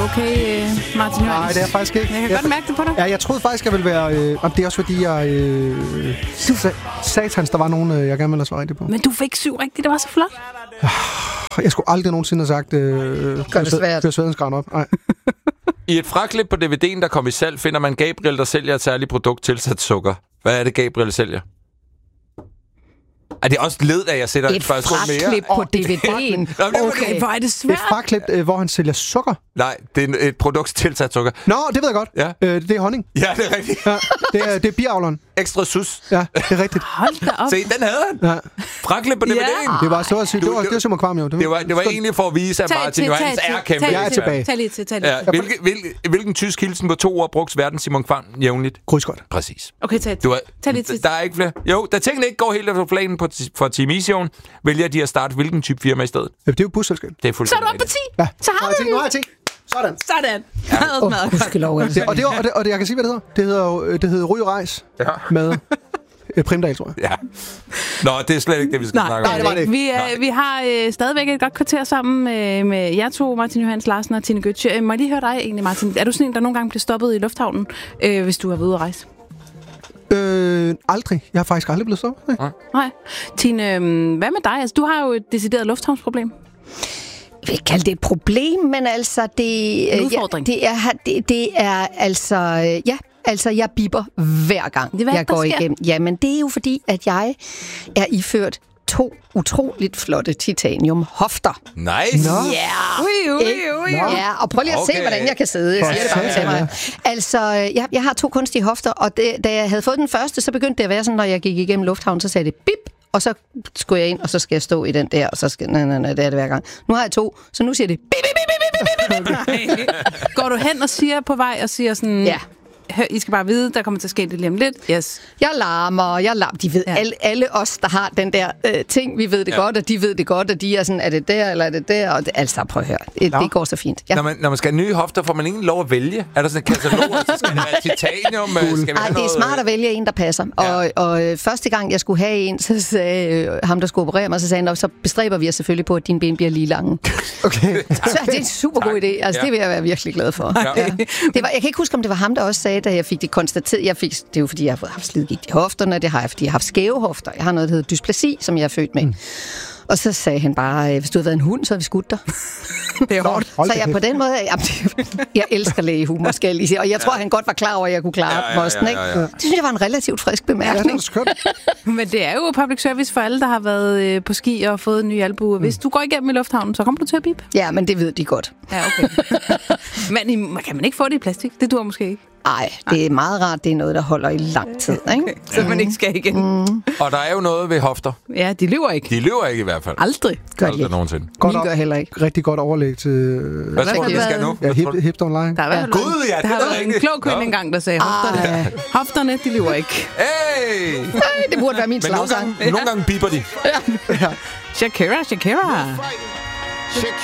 okay, Martin Johannes? Nej, det er jeg faktisk ikke. Jeg kan godt mærke det på dig. Ja, jeg troede faktisk, jeg ville være... det er også fordi, jeg... Satans, der var nogen, jeg gerne ville have svaret rigtigt på. Men du fik 7 rigtigt, det var så flot. Jeg skulle aldrig nogensinde have sagt... Gør det svært. Før sveden op. Nej. I et fraklip på DVD'en, der kom i salg, finder man Gabriel, der sælger et særligt produkt tilsat sukker. Hvad er det, Gabriel sælger? Er det også led, at jeg sætter et fraklip på DVD'en? Okay, hvor er det svært. Et fraklip, hvor han sælger sukker? Nej, det er et produkt tilsat sukker. Nå, det ved jeg godt. Ja. Det er honning. Ja, det er rigtigt. Ja, det er biavleren. Ekstra sus. Ja, det er rigtigt. Hold da op. Se, den havde han. Ja. Fraklip på DVD'en. Det var så at sige, det var som at kvarme jo. Det var egentlig for at vise, at Martin Johannes er kæmpe. Jeg er tilbage. Tag lige til. Ja, hvilken tysk hilsen på 2 ord brugt verden Simon Kvam jævnligt? Krydsgodt. Præcis. Okay, tag lige til. Der er ikke flere. Jo, da tingene ikke går helt efter planen for Team Easion, vælger de at starte hvilken type firma i stedet? Ja, det er jo busselskab. Det er Så er du oppe på 10. Ja. Så har vi nu har jeg 10. Sådan. Sådan. Og det, jeg kan sige, hvad det hedder. Det hedder Ryg og Rejs med Primdal, tror jeg. Ja. Nå, det er slet ikke det, vi skal snakke om. Nej, det var det ikke. Vi har stadigvæk et godt kvarter sammen med jer to, Martin Johannes Larsen og Tine Gøtzsche. Må jeg lige høre dig egentlig, Martin? Er du sådan en, der nogle gange bliver stoppet i lufthavnen, hvis du er ude at rejse? Aldrig. Jeg har faktisk aldrig blevet stoppet. Nej. Tine, hvad med dig? Altså, du har jo et decideret lufthavnsproblem. Jeg vil ikke kalde det et problem, men altså det... En udfordring. Det er altså... Ja, altså jeg bipper hver gang, jeg går igennem. Jamen, det er jo fordi, at jeg er iført 2 utroligt flotte titanium hofter. Nice! Ja, og prøv lige at se, hvordan jeg kan sidde. Jeg siger det bare til mig. Altså, jeg har 2 kunstige hofter, og da jeg havde fået den første, så begyndte det at være sådan, når jeg gik igennem lufthavnen, så sagde det bip, og så skulle jeg ind, og så skal jeg stå i den der, og så skal... Nej, det er det hver gang. Nu har jeg 2, så nu siger det bip, bip, bip, bip, bip, bip. Går du hen og siger på vej, og siger sådan... Ja. I skal bare vide, der kommer til at ske det lige om lidt. Yes. Jeg larmer. De ved, alle os, der har den der ting, vi ved det godt, og de ved det godt, og de er sådan, er det der, eller er det der? Og det, altså, prøv at høre. Det går så fint. Ja. Når man skal have nye hofter, får man ikke lov at vælge. Er der sådan en katalog, så skal det være titanium? Nej, det er smart at vælge en, der passer. Og første gang, jeg skulle have en, så sagde ham, der skulle operere mig, så sagde han, så bestræber vi os selvfølgelig på, at dine ben bliver lige lange. Okay. Så det er en super god idé. Altså, det vil jeg være virkelig glad for. Ja. Jeg kan ikke huske, om det var ham, der også sagde, da jeg fik det konstateret. Det er jo, fordi jeg har haft slidgigt i hofterne, det har jeg, fordi jeg har haft skæve hofter. Jeg har noget, der hedder dysplasi, som jeg er født med. Og så sagde han bare, hvis du havde været en hund, så havde vi skudt dig. Det er hårdt. Så jeg på den måde, jeg elsker lægehumor, skal jeg lige sige. Og jeg tror, han godt var klar over, at jeg kunne klare mosten, ikke? Det synes jeg var en relativt frisk bemærkning. Men det er jo public service for alle, der har været på ski og fået en ny albue. Hvis du går igennem i lufthavnen, så kommer du til at bippe. Ja, men det ved de godt. Ja, okay. Men kan man ikke få det i plastik? Det dur måske ikke. Nej, det er meget rart. Det er noget, der holder i lang tid, ikke? Okay. Så man ikke skal igen. Og der er jo noget ved hofter. Ja, de lyver ikke. De lyver ikke i hvert fald. Aldrig. Aldrig nogensinde. Godt gør heller ikke. Rigtig godt overlæg til... Hvad tror du, vi skal nu? Ja, Hip Online. Der har været en klog kvinde engang, der sagde, hofterne, de lyver ikke. Hey! Det burde være min slagsang. Nogle gange biber de. Shakira.